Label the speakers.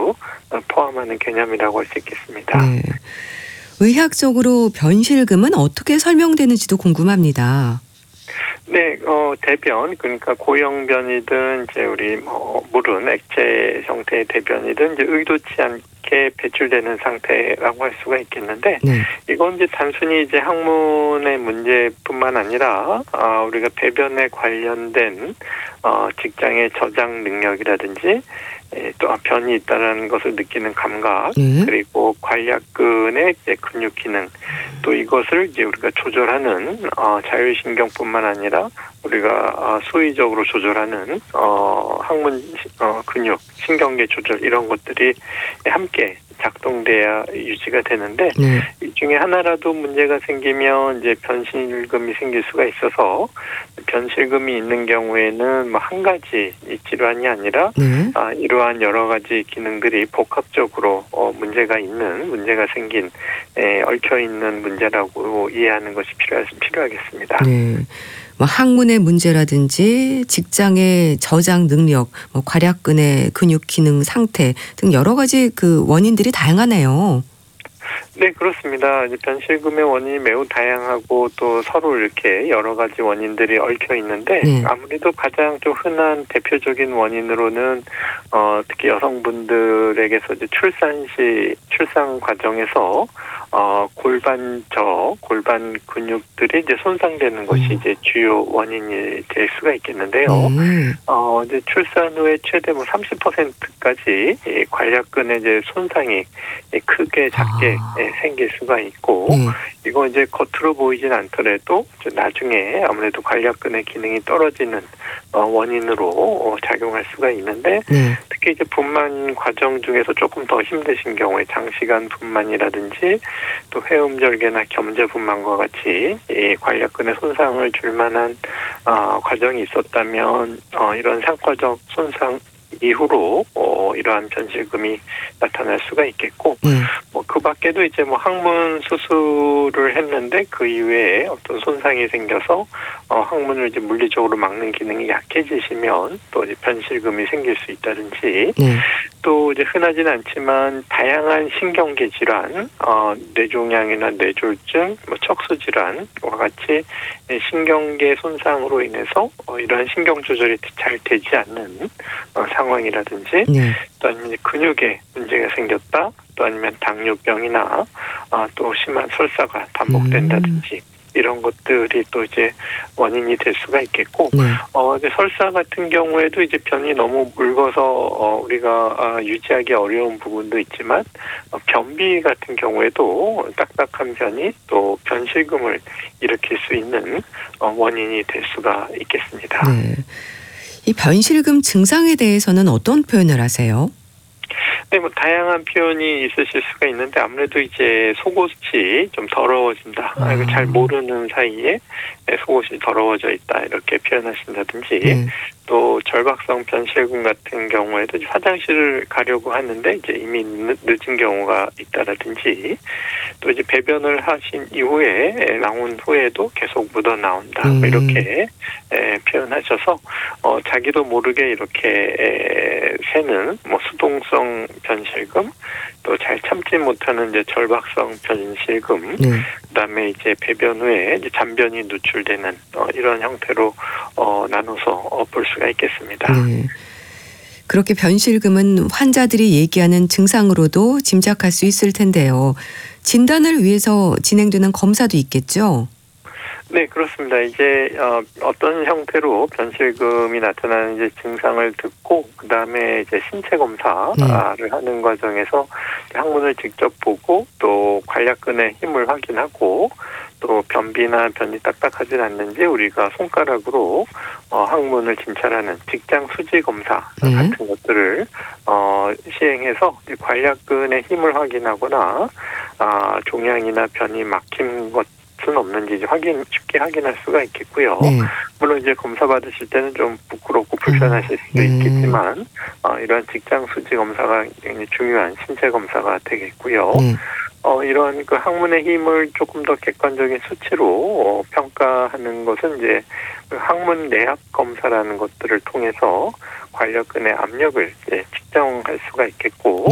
Speaker 1: 모두 포함하는 개념이라고 할 수 있겠습니다.
Speaker 2: 네. 의학적으로 변실금은 어떻게 설명되는지도 궁금합니다.
Speaker 1: 네, 대변, 그러니까 고형변이든, 이제 우리 물은 액체 형태의 대변이든, 이제 의도치 않게 배출되는 상태라고 할 수가 있겠는데,
Speaker 2: 네.
Speaker 1: 이건 이제 단순히 이제 항문의 문제뿐만 아니라, 우리가 배변에 관련된, 직장의 저장 능력이라든지, 또 변이 있다는 것을 느끼는 감각, 그리고 관략근의 이제 근육 기능, 또 이것을 이제 우리가 조절하는 자율신경뿐만 아니라 우리가 수의적으로 조절하는 항문 근육, 신경계 조절 이런 것들이 함께 작동돼야 유지가 되는데 이 중에 하나라도 문제가 생기면 이제 변실금이 생길 수가 있어서 변실금이 있는 경우에는 뭐 한 가지 질환이 아니라 이러한 여러 가지 기능들이 복합적으로 문제가 생긴 얽혀 있는 문제라고 이해하는 것이 필요하겠습니다.
Speaker 2: 네. 뭐 항문의 문제라든지 직장의 저장 능력, 뭐 괄약근의 근육 기능 상태 등 여러 가지 그 원인들이 다양하네요.
Speaker 1: 네, 그렇습니다. 이제 변실금의 원인이 매우 다양하고 또 서로 이렇게 여러 가지 원인들이 얽혀 있는데 아무래도 가장 좀 흔한 대표적인 원인으로는 특히 여성분들에게서 이제 출산 과정에서 골반 근육들이 이제 손상되는 것이 이제 주요 원인이 될 수가 있겠는데요. 이제 출산 후에 최대 뭐 30%까지 관략근의 이제 손상이 크게 작게 생길 수가 있고, 이거 이제 겉으로 보이진 않더라도 나중에 아무래도 관략근의 기능이 떨어지는 원인으로 작용할 수가 있는데, 특히 이제 분만 과정 중에서 조금 더 힘드신 경우에 장시간 분만이라든지 또 회음절개나 겸재분만과 같이 이 관략근의 손상을 줄 만한 과정이 있었다면 이런 상과적 손상 이후로 이러한 변실금이 나타날 수가 있겠고, 뭐 그 밖에도 이제 뭐 항문 수술을 했는데 그 이후에 어떤 손상이 생겨서 항문을 이제 물리적으로 막는 기능이 약해지시면 또 이제 변실금이 생길 수 있다든지, 또 이제 흔하지는 않지만 다양한 신경계 질환, 뇌종양이나 뇌졸중, 뭐 척수 질환과 같이 신경계 손상으로 인해서 이러한 신경 조절이 잘 되지 않는 상황이라든지, 또 아니면 근육에 문제가 생겼다, 또 아니면 당뇨병이나 또 심한 설사가 반복된다든지 이런 것들이 또 이제 원인이 될 수가 있겠고, 이제 설사 같은 경우에도 이제 변이 너무 묽어서 우리가 유지하기 어려운 부분도 있지만, 변비 같은 경우에도 딱딱한 변이 또 변실금을 일으킬 수 있는 원인이 될 수가 있겠습니다.
Speaker 2: 네. 이 변실금 증상에 대해서는 어떤 표현을 하세요?
Speaker 1: 네, 뭐 다양한 표현이 있으실 수가 있는데 아무래도 이제 속옷이 좀 더러워진다. 이거 잘 모르는 사이에 속옷이 더러워져 있다 이렇게 표현하신다든지, 또 절박성 변실금 같은 경우에도 화장실을 가려고 하는데 이제 이미 늦은 경우가 있다라든지, 또 이제 배변을 하신 이후에 나온 후에도 계속 묻어 나온다 뭐 이렇게 표현하셔서 자기도 모르게 이렇게 새는 뭐 수동성 변실금, 또 잘 참지 못하는 이제 절박성 변실금, 그다음에 이제 배변 후에 이제 잔변이 누출되는 이런 형태로 나눠서 볼 수가 있겠습니다.
Speaker 2: 그렇게 변실금은 환자들이 얘기하는 증상으로도 짐작할 수 있을 텐데요. 진단을 위해서 진행되는 검사도 있겠죠?
Speaker 1: 네, 그렇습니다. 이제 어떤 형태로 변실금이 나타나는 이제 증상을 듣고 그 다음에 이제 신체 검사를 하는 과정에서 항문을 직접 보고 또 관략근의 힘을 확인하고 또 변비나 변이 딱딱하진 않는지 우리가 손가락으로 항문을 진찰하는 직장 수지 검사 같은 것들을 시행해서 관략근의 힘을 확인하거나 종양이나 변이 막힌 것 는 없는지 쉽게 확인할 수가 있겠고요. 물론 이제 검사 받으실 때는 좀 부끄럽고 불편하실 수도 있겠지만 이러한 직장 수지 검사가 굉장히 중요한 신체 검사가 되겠고요. 이런 그 항문의 힘을 조금 더 객관적인 수치로 평가하는 것은 이제 그 항문 내압 검사라는 것들을 통해서 관략근의 압력을 측정할 수가 있겠고,